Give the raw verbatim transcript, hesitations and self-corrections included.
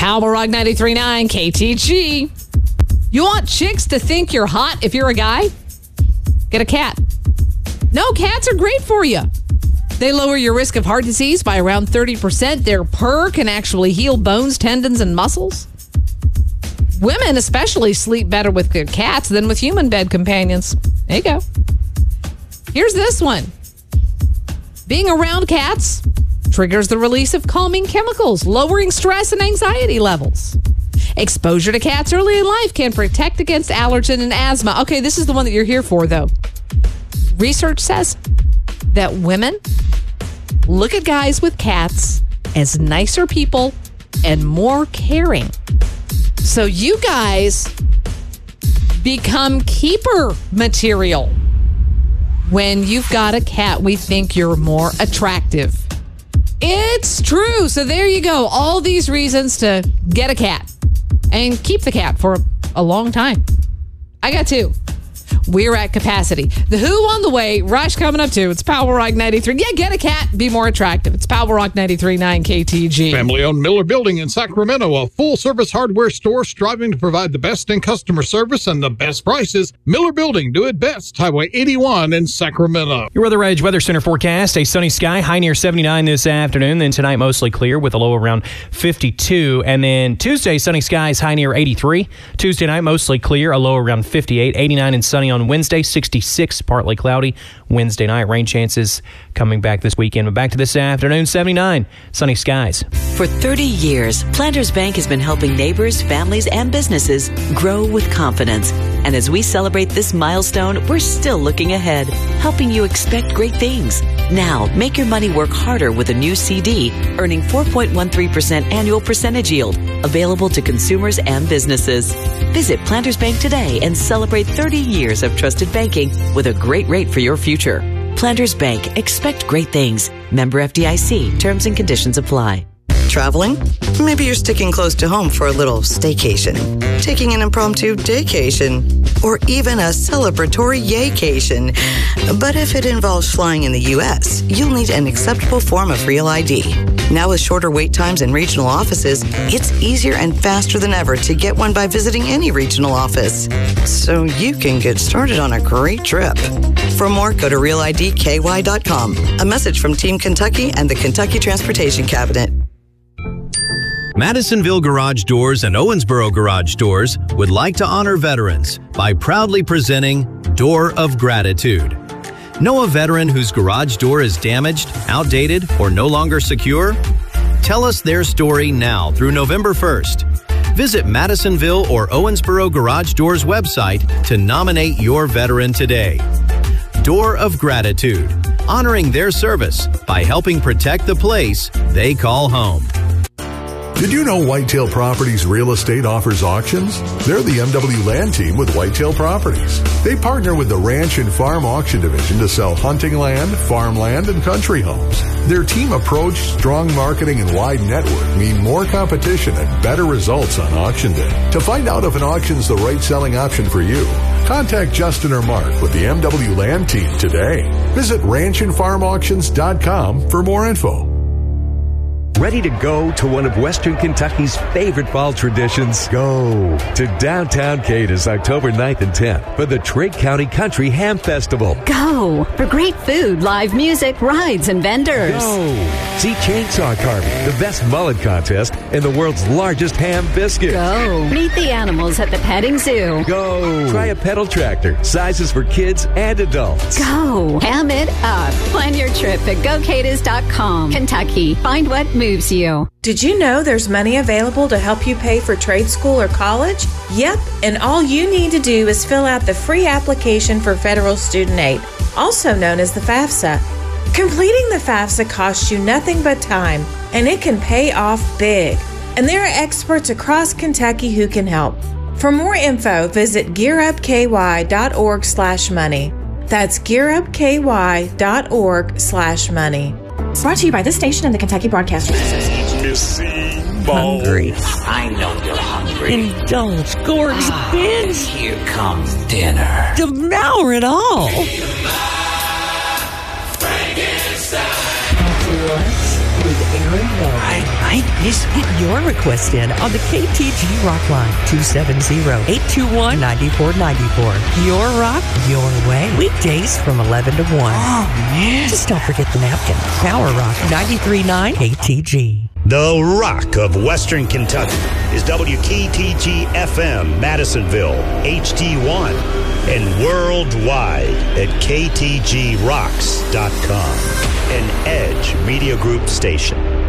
Power Rock ninety-three point nine K T G. You want chicks to think you're hot if you're a guy? Get a cat. No, cats are great for you. They lower your risk of heart disease by around thirty percent. Their purr can actually heal bones, tendons, and muscles. Women especially sleep better with good cats than with human bed companions. There you go. Here's this one. Being around cats triggers the release of calming chemicals, lowering stress and anxiety levels. Exposure to cats early in life can protect against allergen and asthma. Okay, this is the one that you're here for, though. Research says that women look at guys with cats as nicer people and more caring. So you guys become keeper material. When you've got a cat, we think you're more attractive. It's true. So there you go. All these reasons to get a cat and keep the cat for a long time. I got two. We're at capacity. The Who on the way. Rush coming up too. It's Power Rock ninety-three. Yeah, get a cat. Be more attractive. It's Power Rock ninety-three point nine K T G. Family-owned Miller Building in Sacramento, a full-service hardware store striving to provide the best in customer service and the best prices. Miller Building, do it best. Highway eighty-one in Sacramento. Your Weather Edge Weather Center forecast: a sunny sky, high near seventy-nine this afternoon. Then tonight, mostly clear with a low around fifty-two. And then Tuesday, sunny skies, high near eighty-three. Tuesday night, mostly clear, a low around fifty-eight. eighty-nine and sunny on Wednesday, sixty-six, partly cloudy. Wednesday night, rain chances coming back this weekend. But back to this afternoon, seventy-nine, sunny skies. For thirty years, Planters Bank has been helping neighbors, families, and businesses grow with confidence. And as we celebrate this milestone, we're still looking ahead, helping you expect great things. Now, make your money work harder with a new C D, earning four point one three percent annual percentage yield, available to consumers and businesses. Visit Planters Bank today and celebrate thirty years of trusted banking with a great rate for your future. Planters Bank. Expect great things. Member F D I C. Terms and conditions apply. Traveling? Maybe you're sticking close to home for a little staycation, taking an impromptu daycation, or even a celebratory yaycation. But if it involves flying in the U S, you'll need an acceptable form of Real I D. Now with shorter wait times in regional offices, it's easier and faster than ever to get one by visiting any regional office. So you can get started on a great trip. For more, go to real I D K Y dot com. A message from Team Kentucky and the Kentucky Transportation Cabinet. Madisonville Garage Doors and Owensboro Garage Doors would like to honor veterans by proudly presenting Door of Gratitude. Know a veteran whose garage door is damaged, outdated, or no longer secure? Tell us their story now through November first. Visit Madisonville or Owensboro Garage Doors website to nominate your veteran today. Door of Gratitude, honoring their service by helping protect the place they call home. Did you know Whitetail Properties Real Estate offers auctions? They're the M W Land team with Whitetail Properties. They partner with the Ranch and Farm Auction Division to sell hunting land, farmland, and country homes. Their team approach, strong marketing, and wide network mean more competition and better results on auction day. To find out if an auction's the right selling option for you, contact Justin or Mark with the M W Land team today. Visit ranch and farm auctions dot com for more info. Ready to go to one of Western Kentucky's favorite fall traditions? Go to downtown Cadiz October ninth and tenth for the Trigg County Country Ham Festival. Go for great food, live music, rides, and vendors. Go see chainsaw carving, the best mullet contest, and the world's largest ham biscuit. Go meet the animals at the petting zoo. Go try a pedal tractor, sizes for kids and adults. Go ham it up. Plan your trip at go cadiz dot com. Kentucky, find what moves you. Did you know there's money available to help you pay for trade school or college? Yep, and all you need to do is fill out the free application for federal student aid, also known as the FAFSA. Completing the FAFSA costs you nothing but time, and it can pay off big. And there are experts across Kentucky who can help. For more info, visit gear up k y dot org slash money. That's gear up k y dot org slash money. Brought to you by this station and the Kentucky Broadcasters Association. Missy Hungry. I know you're hungry. Indulge, gorge, ah, binge. Here comes dinner. Devour it all. Frankenstein. With Aaron Right, right. Just get your request in on the K T G Rock line, two seven zero, eight two one, nine four nine four. Your rock, your way. Weekdays from eleven to one. Oh, man. Just don't forget the napkin. Power Rock, ninety-three point nine K T G. The Rock of Western Kentucky is W K T G F M Madisonville, H D one, and worldwide at K T G rocks dot com, an Edge Media Group station.